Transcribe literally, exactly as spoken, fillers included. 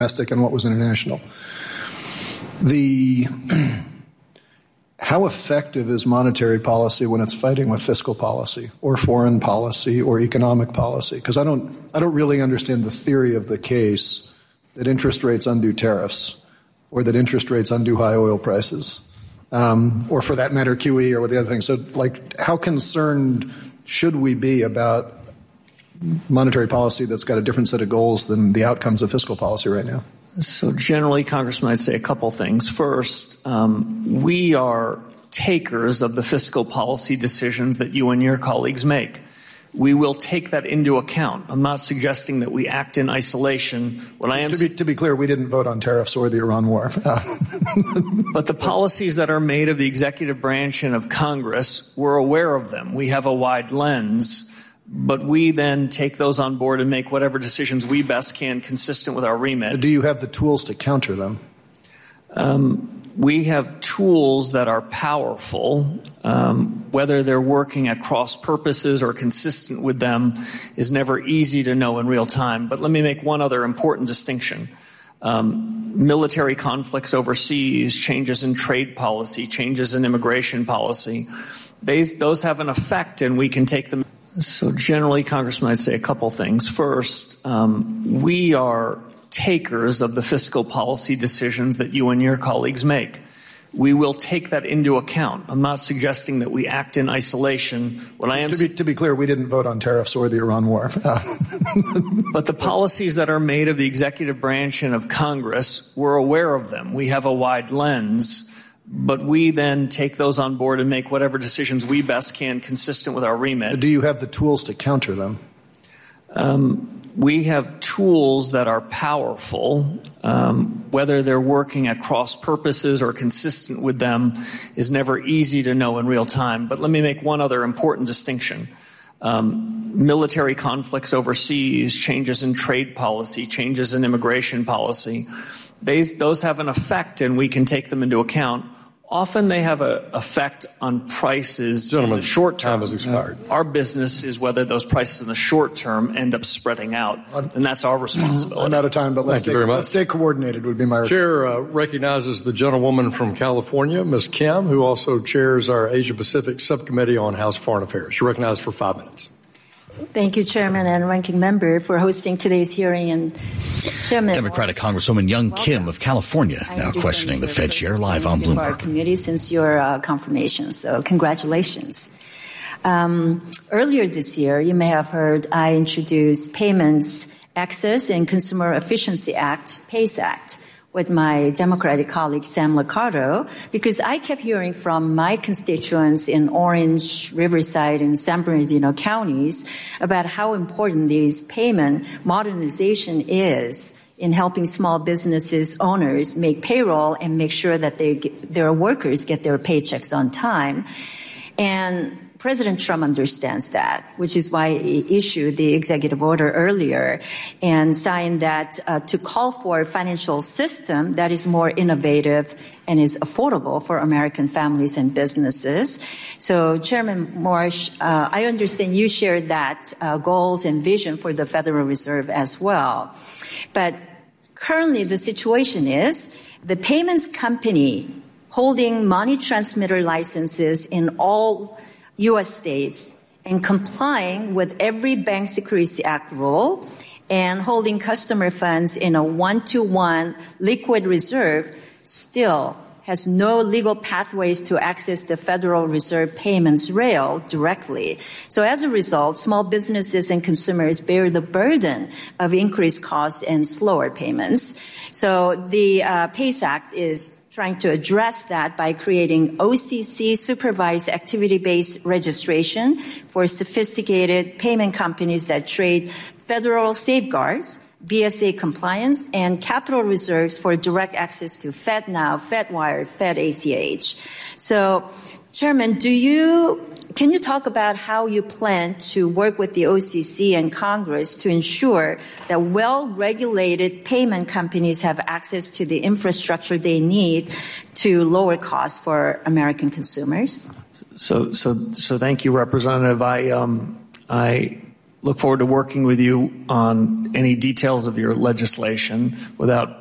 domestic and what was international. The how effective is monetary policy when it's fighting with fiscal policy or foreign policy or economic policy? Because I don't, I don't really understand the theory of the case that interest rates undo tariffs or that interest rates undo high oil prices, um, or for that matter, Q E or the other things. So, like, how concerned should we be about monetary policy that's got a different set of goals than the outcomes of fiscal policy right now? So generally, Congressman, I'd say a couple things. First, um, we are takers of the fiscal policy decisions that you and your colleagues make. We will take that into account. I'm not suggesting that we act in isolation. What I am to be, to be clear, we didn't vote on tariffs or the Iran war. But the policies that are made of the executive branch and of Congress, we're aware of them. We have a wide lens. But we then take those on board and make whatever decisions we best can consistent with our remit. Do you have the tools to counter them? Um, we have tools that are powerful. Um, whether they're working at cross purposes or consistent with them is never easy to know in real time. But let me make one other important distinction. Um, military conflicts overseas, changes in trade policy, changes in immigration policy, they, those have an effect, and we can take them. So generally, Congressman, I'd say a couple things. First, um, we are takers of the fiscal policy decisions that you and your colleagues make. We will take that into account. I'm not suggesting that we act in isolation. What I am to be, to be clear, we didn't vote on tariffs or the Iran war. But the policies that are made of the executive branch and of Congress, we're aware of them. We have a wide lens. But we then take those on board and make whatever decisions we best can consistent with our remit. Do you have the tools to counter them? Um, we have tools that are powerful. Um, whether they're working at cross purposes or consistent with them is never easy to know in real time. But let me make one other important distinction. Um, military conflicts overseas, changes in trade policy, changes in immigration policy, they, those have an effect, and we can take them into account. Often they have an effect on prices Gentlemen, in the short term. Time has expired. Our business is whether those prices in the short term end up spreading out, and that's our responsibility. I'm out of time, but let's, Thank stay, you very much. let's stay coordinated would be my request. Chair uh, recognizes the gentlewoman from California, Miz Kim, who also chairs our Asia-Pacific Subcommittee on House Foreign Affairs. You're recognized for five minutes. Thank you, Chairman and Ranking Member, for hosting today's hearing. And Chairman, Democratic Congresswoman Young welcome. Kim of California now questioning the Fed chair live on Bloomberg. Our committee since your uh, confirmation, so congratulations. Um, earlier this year, you may have heard I introduced Payments Access and Consumer Efficiency Act, PACE Act, with my Democratic colleague Sam Liccardo, because I kept hearing from my constituents in Orange, Riverside, and San Bernardino counties about how important this payment modernization is in helping small businesses owners make payroll and make sure that they get, their workers get their paychecks on time. And President Trump understands that, which is why he issued the executive order earlier and signed that uh, to call for a financial system that is more innovative and is affordable for American families and businesses. So, Chairman Morsh, uh, I understand you share that uh, goals and vision for the Federal Reserve as well. But currently the situation is the payments company holding money transmitter licenses in all U S states and complying with every Bank Secrecy Act rule and holding customer funds in a one-to-one liquid reserve still has no legal pathways to access the Federal Reserve payments rail directly. So as a result, small businesses and consumers bear the burden of increased costs and slower payments. So the uh, PACE Act is trying to address that by creating O C C supervised activity-based registration for sophisticated payment companies that trade federal safeguards, B S A compliance, and capital reserves for direct access to FedNow, FedWire, FedACH. So, Chairman, do you can you talk about how you plan to work with the O C C and Congress to ensure that well-regulated payment companies have access to the infrastructure they need to lower costs for American consumers? So, so, so thank you, Representative. I, um, I look forward to working with you on any details of your legislation. Without